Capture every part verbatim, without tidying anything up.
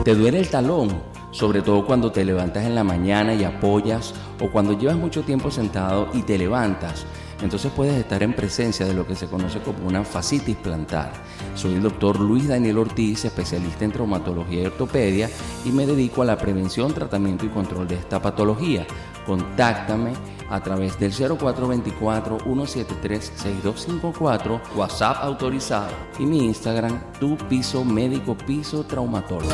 Te duele el talón, sobre todo cuando te levantas en la mañana y apoyas, o cuando llevas mucho tiempo sentado y te levantas. Entonces puedes estar en presencia de lo que se conoce como una fascitis plantar. Soy el doctor Luis Daniel Ortiz, especialista en traumatología y ortopedia, y me dedico a la prevención, tratamiento y control de esta patología. Contáctame a través del cero cuatro dos cuatro, uno siete tres, seis dos cinco cuatro, WhatsApp autorizado, y mi Instagram, tu piso médico piso traumatólogo.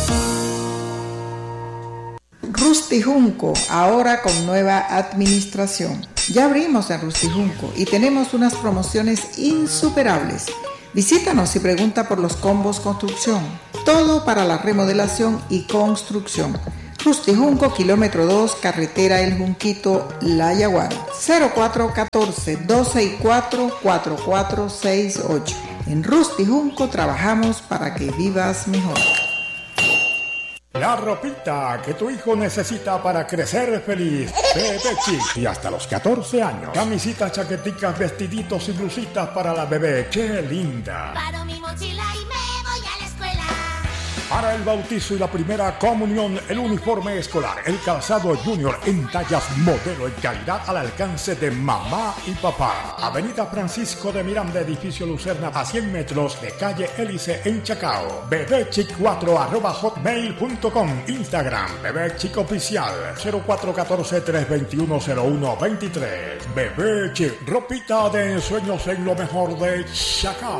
Rusty Junco, ahora con nueva administración. Ya abrimos en Rusty Junco y tenemos unas promociones insuperables. Visítanos y pregunta por los combos construcción. Todo para la remodelación y construcción. Rusty Junco, kilómetro dos, carretera El Junquito, La Yaguara. cero cuatro uno cuatro, dos seis cuatro, cuatro cuatro seis ocho. En Rusty Junco trabajamos para que vivas mejor. La ropita que tu hijo necesita para crecer feliz. Bebé Chic. Y hasta los catorce años. Camisitas, chaqueticas, vestiditos y blusitas para la bebé. ¡Qué linda! Paro mi mochila y me voy a la escuela. Para el bautizo y la primera comunión, el uniforme escolar, el calzado junior en tallas modelo y calidad al alcance de mamá y papá. Avenida Francisco de Miranda, edificio Lucerna, a cien metros de calle Hélice en Chacao. bebechic cuatro arroba hotmail punto com. Instagram, bebechic oficial, cero cuatro uno cuatro, tres dos uno, cero uno dos tres. Bebé Chic, ropita de ensueños en lo mejor de Chacao.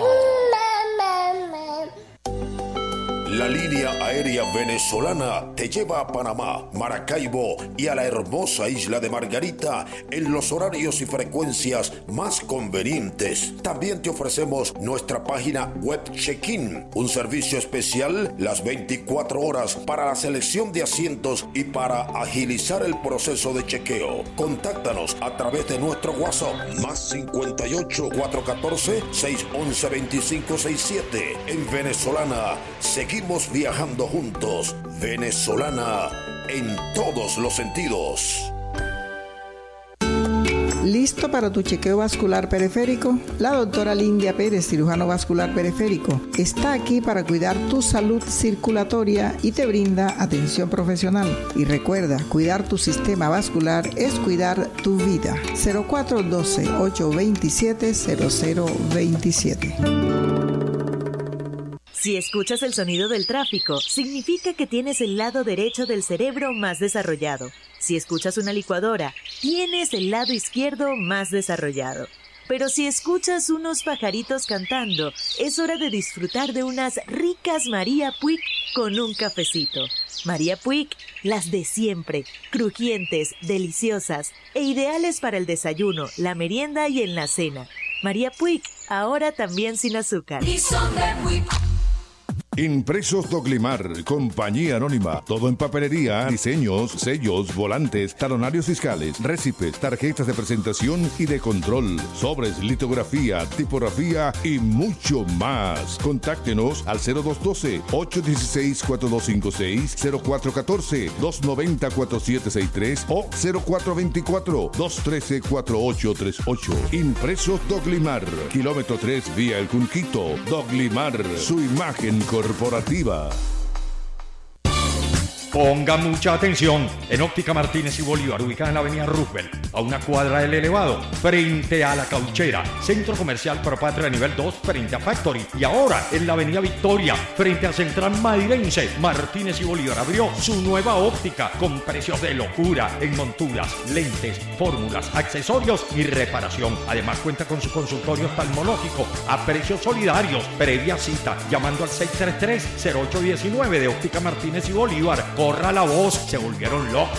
La línea aérea venezolana te lleva a Panamá, Maracaibo y a la hermosa isla de Margarita en los horarios y frecuencias más convenientes. También te ofrecemos nuestra página web Check-in, un servicio especial las veinticuatro horas para la selección de asientos y para agilizar el proceso de chequeo. Contáctanos a través de nuestro WhatsApp más cincuenta y ocho, cuatrocientos catorce, seiscientos once, veinticinco sesenta y siete. En Venezolana seguimos viajando juntos. Venezolana en todos los sentidos. ¿Listo para tu chequeo vascular periférico? La doctora Lindia Pérez, cirujano vascular periférico, está aquí para cuidar tu salud circulatoria y te brinda atención profesional. Y recuerda, cuidar tu sistema vascular es cuidar tu vida. cero cuatro uno dos, ocho dos siete, cero cero dos siete. Si escuchas el sonido del tráfico, significa que tienes el lado derecho del cerebro más desarrollado. Si escuchas una licuadora, tienes el lado izquierdo más desarrollado. Pero si escuchas unos pajaritos cantando, es hora de disfrutar de unas ricas María Puig con un cafecito. María Puig, las de siempre, crujientes, deliciosas e ideales para el desayuno, la merienda y en la cena. María Puig, ahora también sin azúcar. Y son de Puig. Impresos Doglimar, compañía anónima. Todo en papelería, diseños, sellos, volantes, talonarios fiscales, récipes, tarjetas de presentación y de control, sobres, litografía, tipografía y mucho más. Contáctenos al cero dos uno dos, ocho uno seis, cuatro dos cinco seis, cero cuatro uno cuatro, dos nueve cero, cuatro siete seis tres o cero cuatro dos cuatro, dos uno tres, cuatro ocho tres ocho. Impresos Doglimar, kilómetro tres vía El Junquito. Doglimar, su imagen corporativa. Ponga mucha atención. En Óptica Martínez y Bolívar, ubicada en la avenida Roosevelt, a una cuadra del elevado, frente a la Cauchera, centro comercial Propatria nivel dos, frente a Factory. Y ahora en la avenida Victoria, frente a Central Madirense, Martínez y Bolívar abrió su nueva óptica con precios de locura en monturas, lentes, fórmulas, accesorios y reparación. Además cuenta con su consultorio oftalmológico a precios solidarios. Previa cita llamando al seis tres tres, cero ocho uno nueve de Óptica Martínez y Bolívar. Corra la voz, se volvieron locos.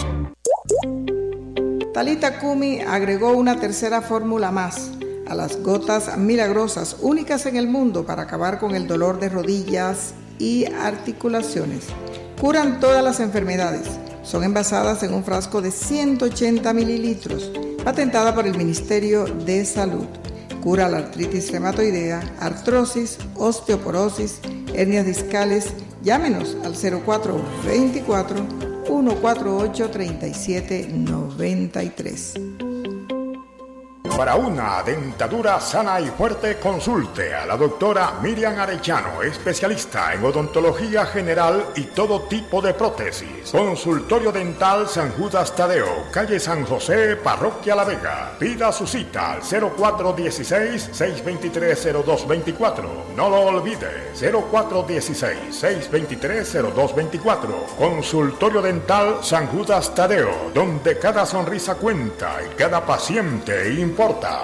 Talita Kumi agregó una tercera fórmula más a las gotas milagrosas, únicas en el mundo para acabar con el dolor de rodillas y articulaciones. Curan todas las enfermedades. Son envasadas en un frasco de ciento ochenta mililitros, patentada por el Ministerio de Salud. Cura la artritis reumatoidea, artrosis, osteoporosis, hernias discales. Llámenos al cero cuatro dos cuatro, uno cuatro ocho, tres siete nueve tres. Para una dentadura sana y fuerte, consulte a la doctora Miriam Arellano, especialista en odontología general y todo tipo de prótesis. Consultorio Dental San Judas Tadeo, calle San José, Parroquia La Vega. Pida su cita al cero cuatro uno seis, seis dos tres, cero dos dos cuatro. No lo olvide, cero cuatro uno seis, seis dos tres, cero dos dos cuatro. Consultorio Dental San Judas Tadeo, donde cada sonrisa cuenta y cada paciente importa.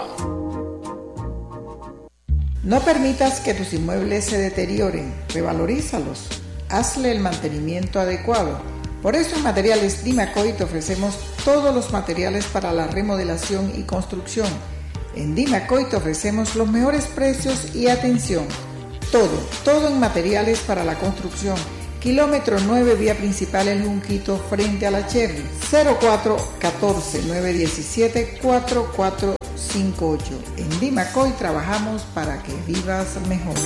No permitas que tus inmuebles se deterioren, revalorízalos, hazle el mantenimiento adecuado. Por eso en Materiales Dimacoy te ofrecemos todos los materiales para la remodelación y construcción. En Dimacoy te ofrecemos los mejores precios y atención. Todo, todo en materiales para la construcción. Kilómetro nueve, vía principal El Junquito, frente a la Cherry. cero cuatro uno cuatro, nueve uno siete, cuatro cuatro cinco ocho. En Dimacoy trabajamos para que vivas mejor.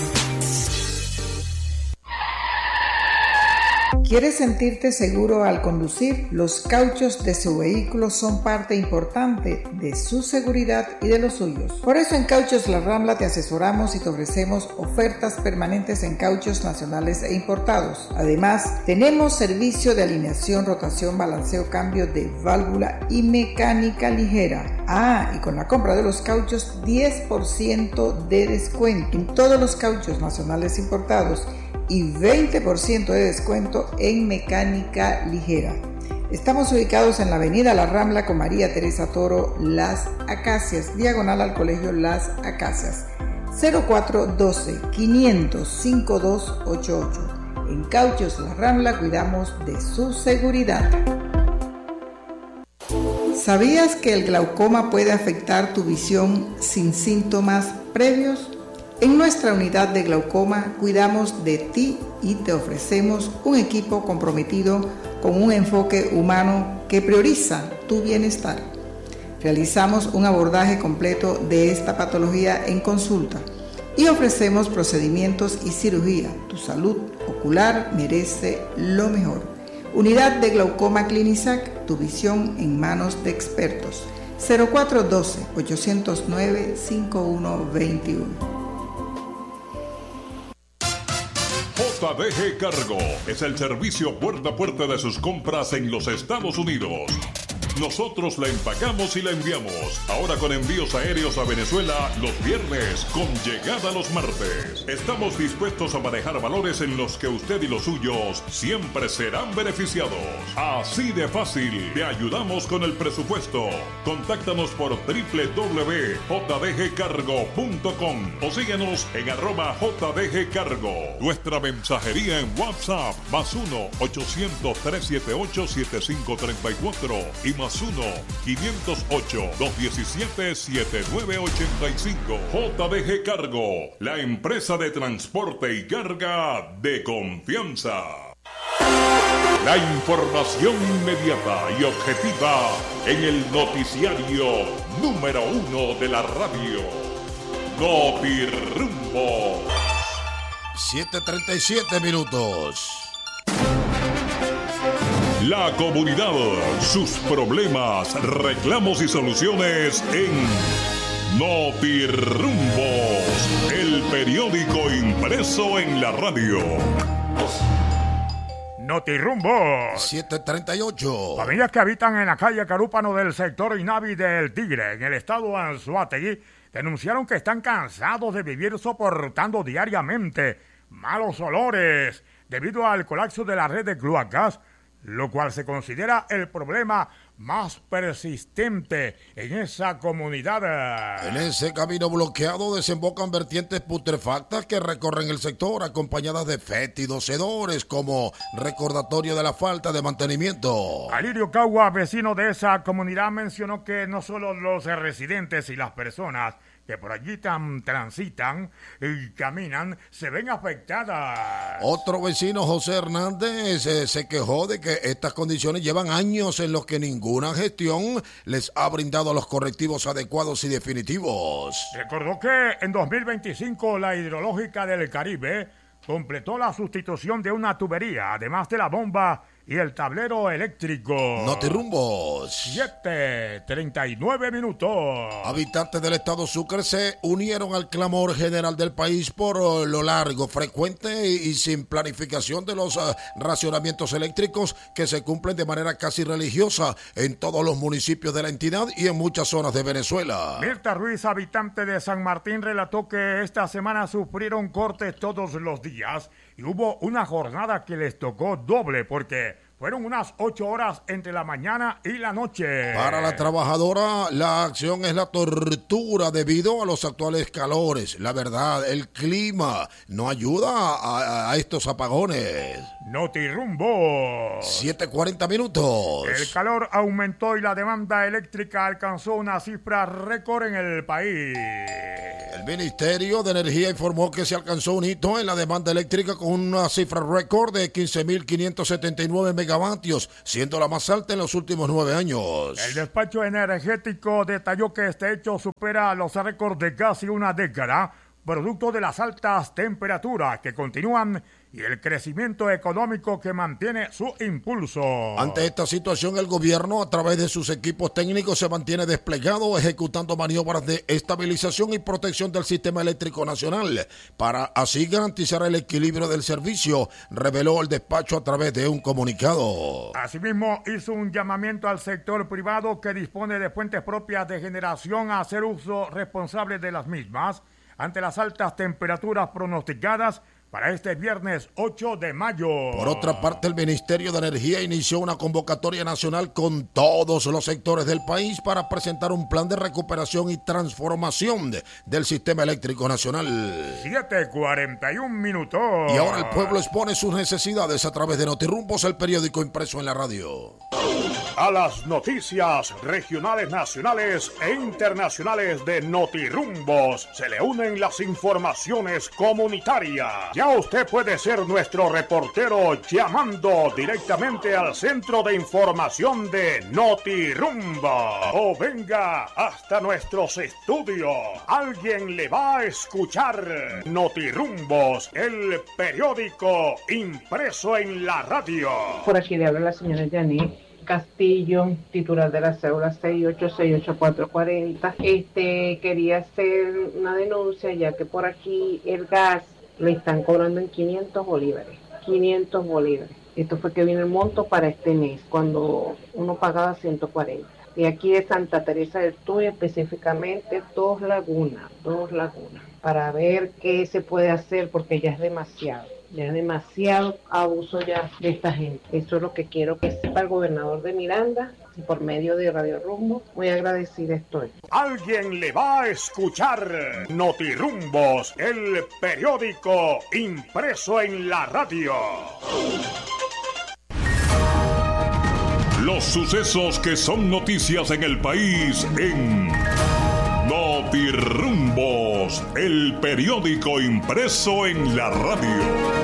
¿Quieres sentirte seguro al conducir? Los cauchos de su vehículo son parte importante de su seguridad y de los suyos. Por eso en Cauchos La Rambla te asesoramos y te ofrecemos ofertas permanentes en cauchos nacionales e importados. Además, tenemos servicio de alineación, rotación, balanceo, cambio de válvula y mecánica ligera. Ah, y con la compra de los cauchos, diez por ciento de descuento en todos los cauchos nacionales importados y veinte por ciento de descuento en mecánica ligera. Estamos ubicados en la avenida La Rambla con María Teresa Toro, Las Acacias, diagonal al Colegio Las Acacias. cero cuatro uno dos, cinco cero cero, cinco dos ocho ocho. En Cauchos La Rambla cuidamos de su seguridad. ¿Sabías que el glaucoma puede afectar tu visión sin síntomas previos? En nuestra unidad de glaucoma cuidamos de ti y te ofrecemos un equipo comprometido con un enfoque humano que prioriza tu bienestar. Realizamos un abordaje completo de esta patología en consulta y ofrecemos procedimientos y cirugía. Tu salud ocular merece lo mejor. Unidad de glaucoma Clinisac, tu visión en manos de expertos. cero cuatro uno dos, ocho cero nueve, cinco uno dos uno. J D G Cargo es el servicio puerta a puerta de sus compras en los Estados Unidos. Nosotros la empacamos y la enviamos. Ahora con envíos aéreos a Venezuela los viernes, con llegada los martes. Estamos dispuestos a manejar valores en los que usted y los suyos siempre serán beneficiados. Así de fácil, te ayudamos con el presupuesto. Contáctanos por doble u doble u doble u punto j d g cargo punto com o síguenos en arroba j d g cargo. Nuestra mensajería en WhatsApp, más uno, ochocientos, trescientos setenta y ocho, setenta y cinco treinta y cuatro y más uno, quinientos ocho, doscientos diecisiete, setenta y nueve ochenta y cinco. J D G Cargo, la empresa de transporte y carga de confianza. La información inmediata y objetiva en el noticiario número uno de la radio. Notirumbo. siete treinta y siete minutos. La comunidad, sus problemas, reclamos y soluciones en Notirumbos, el periódico impreso en la radio. Notirumbos. siete treinta y ocho. Familias que habitan en la calle Carúpano del sector Inavi del Tigre, en el estado Anzoátegui, denunciaron que están cansados de vivir soportando diariamente malos olores debido al colapso de la red de cloacas, lo cual se considera el problema más persistente en esa comunidad. En ese camino bloqueado desembocan vertientes putrefactas que recorren el sector, acompañadas de fétidos hedores como recordatorio de la falta de mantenimiento. Alirio Cagua, vecino de esa comunidad, mencionó que no solo los residentes y las personas que por allí tan transitan y caminan se ven afectadas. Otro vecino, José Hernández, eh, se quejó de que estas condiciones llevan años en los que ninguna gestión les ha brindado los correctivos adecuados y definitivos. Recordó que en dos mil veinticinco la Hidrológica del Caribe completó la sustitución de una tubería, además de la bomba y el tablero eléctrico. Notirumbos. siete treinta y nueve minutos. Habitantes del estado Sucre se unieron al clamor general del país por lo largo, frecuente y sin planificación de los uh, racionamientos eléctricos que se cumplen de manera casi religiosa en todos los municipios de la entidad y en muchas zonas de Venezuela. Mirta Ruiz, habitante de San Martín, relató que esta semana sufrieron cortes todos los días y hubo una jornada que les tocó doble porque fueron unas ocho horas entre la mañana y la noche. Para la trabajadora, la acción es la tortura debido a los actuales calores. La verdad, el clima no ayuda a, a estos apagones. Notirumbo. siete cuarenta minutos. El calor aumentó y la demanda eléctrica alcanzó una cifra récord en el país. El Ministerio de Energía informó que se alcanzó un hito en la demanda eléctrica con una cifra récord de quince mil quinientos setenta y nueve megavatios, siendo la más alta en los últimos nueve años. El despacho energético detalló que este hecho supera los récords de casi una década, producto de las altas temperaturas que continúan y el crecimiento económico que mantiene su impulso. Ante esta situación, el gobierno, a través de sus equipos técnicos, se mantiene desplegado, ejecutando maniobras de estabilización y protección del sistema eléctrico nacional, para así garantizar el equilibrio del servicio, reveló el despacho a través de un comunicado. Asimismo, hizo un llamamiento al sector privado que dispone de fuentes propias de generación a hacer uso responsable de las mismas, ante las altas temperaturas pronosticadas para este viernes ocho de mayo. Por otra parte, el Ministerio de Energía inició una convocatoria nacional con todos los sectores del país para presentar un plan de recuperación y transformación de, del sistema eléctrico nacional. siete cuarenta y un minutos. Y ahora el pueblo expone sus necesidades a través de Notirumbos, el periódico impreso en la radio. A las noticias regionales, nacionales e internacionales de Notirumbos se le unen las informaciones comunitarias. Ya usted puede ser nuestro reportero llamando directamente al Centro de Información de Notirumbo. O venga hasta nuestros estudios. Alguien le va a escuchar. Notirumbos, el periódico impreso en la radio. Por aquí le habla la señora Janet Castillo, titular de la cédula seis ocho seis ocho cuatro cuatro cero. Este, quería hacer una denuncia ya que por aquí el gas le están cobrando en quinientos bolívares. quinientos bolívares. Esto fue que vino el monto para este mes, cuando uno pagaba ciento cuarenta. Y aquí de Santa Teresa del Tuy, específicamente Dos Lagunas, Dos Lagunas, para ver qué se puede hacer, porque ya es demasiado. Ya es demasiado abuso ya de esta gente. Eso es lo que quiero que sepa el gobernador de Miranda, y por medio de Radio Rumbo, muy agradecida estoy. Alguien le va a escuchar. Notirumbos, el periódico impreso en la radio. Los sucesos que son noticias en el país en Notirumbos, el periódico impreso en la radio.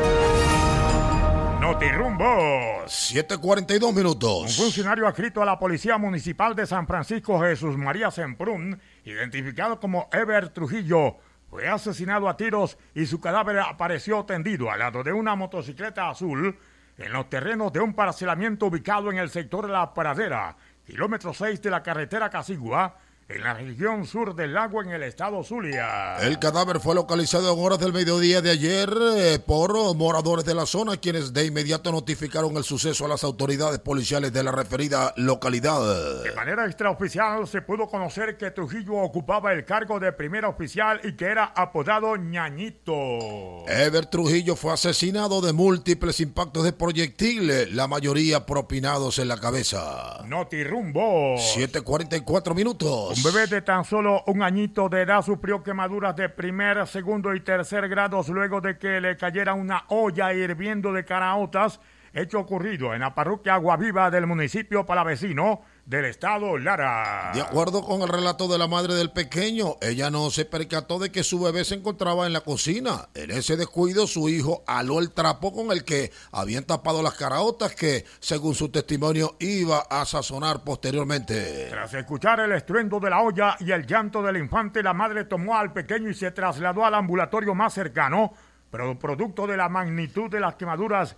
Notirumbos. siete cuarenta y dos minutos. Un funcionario adscrito a la Policía Municipal de San Francisco, Jesús María Semprún, identificado como Ever Trujillo, fue asesinado a tiros y su cadáver apareció tendido al lado de una motocicleta azul en los terrenos de un parcelamiento ubicado en el sector de La Pradera, kilómetro seis de la carretera Casigua, en la región sur del lago en el estado Zulia. El cadáver fue localizado en horas del mediodía de ayer eh, por moradores de la zona, quienes de inmediato notificaron el suceso a las autoridades policiales de la referida localidad. De manera extraoficial se pudo conocer que Trujillo ocupaba el cargo de primer oficial y que era apodado Ñañito. Ever Trujillo fue asesinado de múltiples impactos de proyectiles, la mayoría propinados en la cabeza. Notirumbo. siete cuarenta y cuatro minutos. Un bebé de tan solo un añito de edad sufrió quemaduras de primer, segundo y tercer grados luego de que le cayera una olla hirviendo de caraotas, hecho ocurrido en la parroquia Aguaviva del municipio palavecino del estado Lara. De acuerdo con el relato de la madre del pequeño, ella no se percató de que su bebé se encontraba en la cocina. En ese descuido, su hijo aló el trapo con el que habían tapado las caraotas que, según su testimonio, iba a sazonar posteriormente. Tras escuchar el estruendo de la olla y el llanto del infante, la madre tomó al pequeño y se trasladó al ambulatorio más cercano, pero producto de la magnitud de las quemaduras,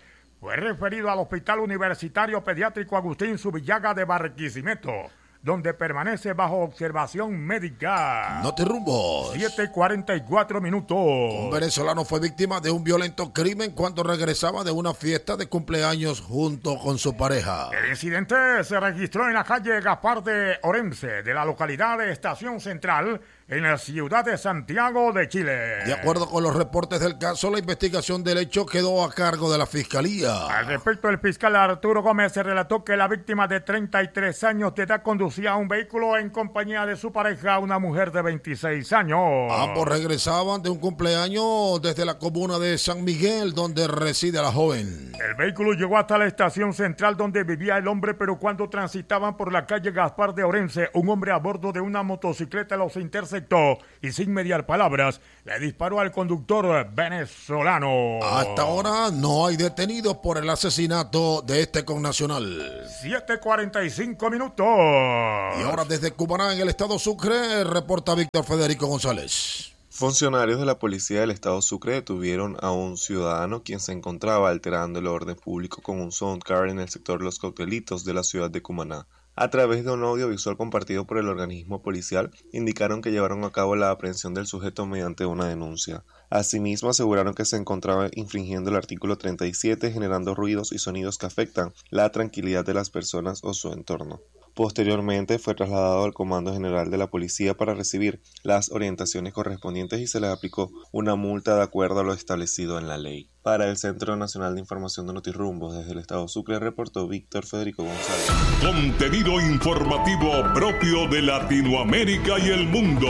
fue referido al Hospital Universitario Pediátrico Agustín Zubillaga de Barquisimeto, donde permanece bajo observación médica. No te rumbo. siete cuarenta y cuatro minutos. Un venezolano fue víctima de un violento crimen cuando regresaba de una fiesta de cumpleaños junto con su pareja. El incidente se registró en la calle Gaspar de Orense, de la localidad de Estación Central, en la ciudad de Santiago de Chile. De acuerdo con los reportes del caso, la investigación del hecho quedó a cargo de la Fiscalía. Al respecto, el fiscal Arturo Gómez se relató que la víctima de treinta y tres años de edad conducía un vehículo en compañía de su pareja, una mujer de veintiséis años. Ambos regresaban de un cumpleaños desde la comuna de San Miguel, donde reside la joven. El vehículo llegó hasta la estación central donde vivía el hombre, pero cuando transitaban por la calle Gaspar de Orense, un hombre a bordo de una motocicleta los interceptó y sin mediar palabras le disparó al conductor venezolano. Hasta ahora no hay detenidos por el asesinato de este connacional. siete cuarenta y cinco minutos. Y ahora desde Cumaná, en el estado Sucre, reporta Víctor Federico González. Funcionarios de la policía del estado Sucre detuvieron a un ciudadano quien se encontraba alterando el orden público con un soundcar en el sector Los Cautelitos de la ciudad de Cumaná. A través de un audiovisual compartido por el organismo policial, indicaron que llevaron a cabo la aprehensión del sujeto mediante una denuncia. Asimismo, aseguraron que se encontraba infringiendo el artículo treinta y siete, generando ruidos y sonidos que afectan la tranquilidad de las personas o su entorno. Posteriormente, fue trasladado al Comando General de la Policía para recibir las orientaciones correspondientes y se le aplicó una multa de acuerdo a lo establecido en la ley. Para el Centro Nacional de Información de Notirrumbos, desde el estado Sucre, reportó Víctor Federico González. Contenido informativo propio de Latinoamérica y el mundo.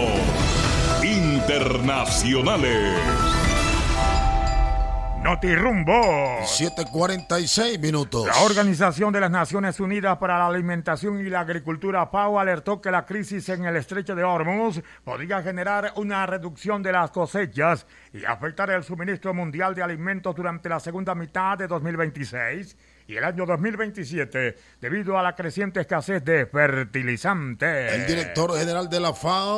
Internacionales. Notirrumbo. siete cuarenta y seis minutos. La Organización de las Naciones Unidas para la Alimentación y la Agricultura, FAO, alertó que la crisis en el estrecho de Hormuz podría generar una reducción de las cosechas y afectar el suministro mundial de alimentos durante la segunda mitad de dos mil veintiséis y el año dos mil veintisiete, debido a la creciente escasez de fertilizantes. El director general de la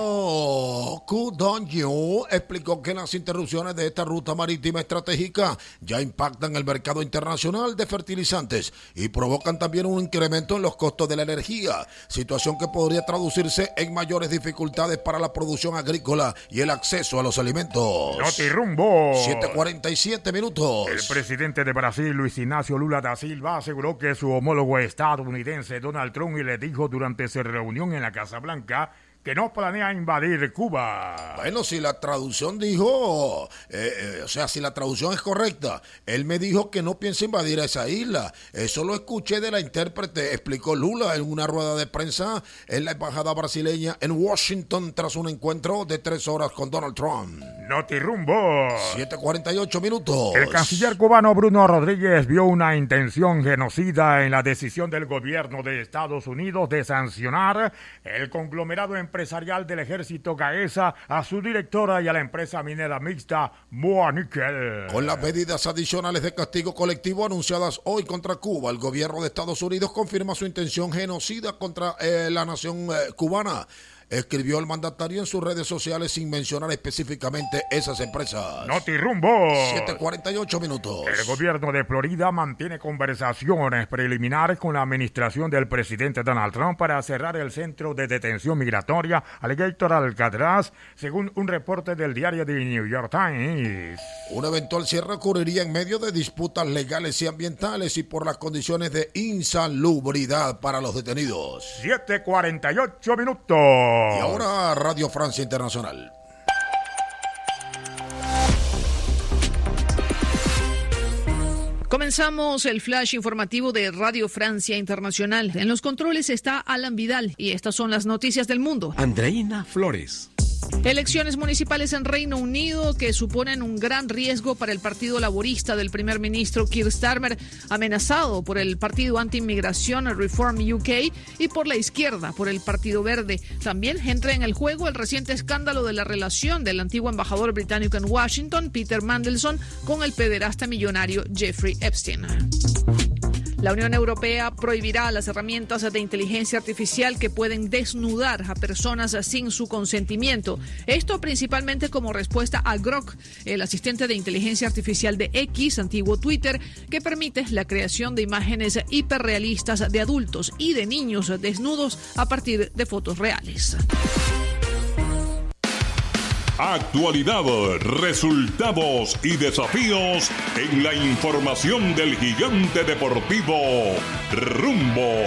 FAO, Ku Dong-yu, explicó que las interrupciones de esta ruta marítima estratégica ya impactan el mercado internacional de fertilizantes y provocan también un incremento en los costos de la energía, situación que podría traducirse en mayores dificultades para la producción agrícola y el acceso a los alimentos. Notirumbo. siete cuarenta y siete minutos. El presidente de Brasil, Luis Ignacio Lula da Silva, aseguró que su homólogo estadounidense Donald Trump le dijo durante su reunión en la Casa Blanca que no planea invadir Cuba. Bueno, si la traducción dijo, eh, eh, o sea, si la traducción es correcta, él me dijo que no piensa invadir a esa isla. Eso lo escuché de la intérprete, explicó Lula en una rueda de prensa en la embajada brasileña en Washington tras un encuentro de tres horas con Donald Trump. Notirumbo. siete cuarenta y ocho minutos. El canciller cubano Bruno Rodríguez vio una intención genocida en la decisión del gobierno de Estados Unidos de sancionar el conglomerado empresarial del ejército Gaesa, a su directora y a la empresa minera mixta Moa Nickel. Con las medidas adicionales de castigo colectivo anunciadas hoy contra Cuba, el gobierno de Estados Unidos confirma su intención genocida contra eh, la nación eh, cubana. Escribió el mandatario en sus redes sociales sin mencionar específicamente esas empresas. Notirumbo. siete cuarenta y ocho minutos. El gobierno de Florida mantiene conversaciones preliminares con la administración del presidente Donald Trump para cerrar el centro de detención migratoria Alligator Alcatraz, según un reporte del diario The New York Times. Un eventual cierre ocurriría en medio de disputas legales y ambientales y por las condiciones de insalubridad para los detenidos. siete cuarenta y ocho minutos. Y ahora Radio Francia Internacional. Comenzamos el flash informativo de Radio Francia Internacional. En los controles está Alan Vidal y estas son las noticias del mundo. Andreina Flores. Elecciones municipales en Reino Unido que suponen un gran riesgo para el Partido Laborista del primer ministro Keir Starmer, amenazado por el Partido Anti-Inmigración Reform U K y por la izquierda, por el Partido Verde. También entra en el juego el reciente escándalo de la relación del antiguo embajador británico en Washington, Peter Mandelson, con el pederasta millonario Jeffrey Epstein. La Unión Europea prohibirá las herramientas de inteligencia artificial que pueden desnudar a personas sin su consentimiento. Esto principalmente como respuesta a Grok, el asistente de inteligencia artificial de X, antiguo Twitter, que permite la creación de imágenes hiperrealistas de adultos y de niños desnudos a partir de fotos reales. Actualidad, resultados y desafíos en la información del gigante deportivo Rumbo.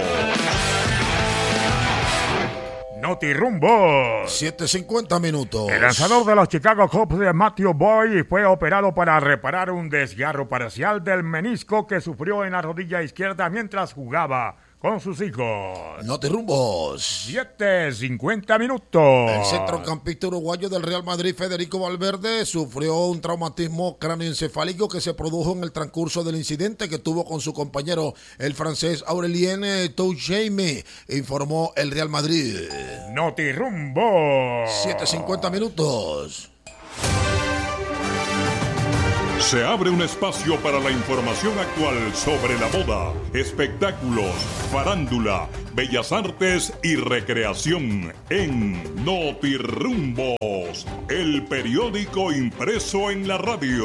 Noti Rumbo. siete cincuenta minutos. El lanzador de los Chicago Cubs, Matthew Boyd, fue operado para reparar un desgarro parcial del menisco que sufrió en la rodilla izquierda mientras jugaba con sus hijos. Noti Rumbos. siete cincuenta minutos. El centrocampista uruguayo del Real Madrid, Federico Valverde, sufrió un traumatismo cráneoencefálico que se produjo en el transcurso del incidente que tuvo con su compañero, el francés Aurelien Tchouameni, informó el Real Madrid. Noti Rumbo. siete cincuenta minutos. Se abre un espacio para la información actual sobre la moda, espectáculos, farándula, bellas artes y recreación en Notirumbos, el periódico impreso en la radio.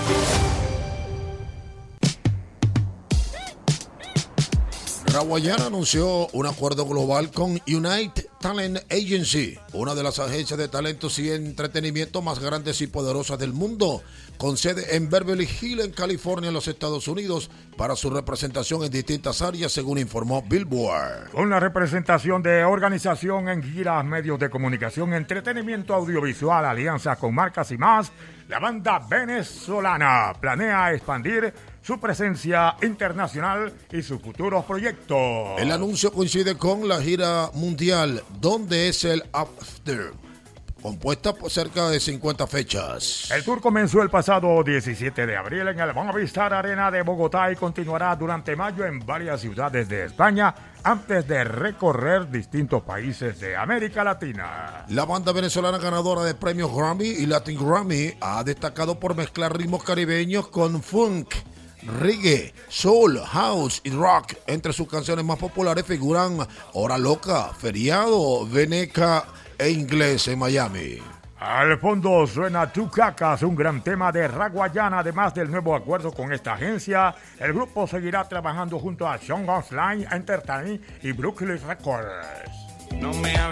Raguayana anunció un acuerdo global con United Talent Agency, una de las agencias de talentos y entretenimiento más grandes y poderosas del mundo, con sede en Beverly Hills, en California, en los Estados Unidos, para su representación en distintas áreas, según informó Billboard. Con la representación de organización en giras, medios de comunicación, entretenimiento audiovisual, alianzas con marcas y más, la banda venezolana planea expandir su presencia internacional y sus futuros proyectos. El anuncio coincide con la gira mundial, donde es el After, compuesta por cerca de cincuenta fechas. El tour comenzó el pasado diecisiete de abril en el Movistar Arena de Bogotá y continuará durante mayo en varias ciudades de España antes de recorrer distintos países de América Latina. La banda venezolana ganadora de premios Grammy y Latin Grammy ha destacado por mezclar ritmos caribeños con funk, reggae, soul, house y rock. Entre sus canciones más populares figuran Hora Loca, Feriado, Veneca e Inglés en Miami. Al fondo suena Tu Cacas, un gran tema de Raguayana. Además del nuevo acuerdo con esta agencia, el grupo seguirá trabajando junto a Sean Line Entertainment y Brooklyn Records. No me